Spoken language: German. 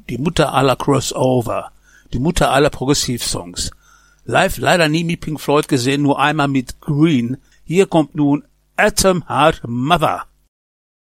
die Mutter aller Crossover, die Mutter aller Progressivsongs. Live leider nie mit Pink Floyd gesehen, nur einmal mit Green. Hier kommt nun Atom Heart Mother.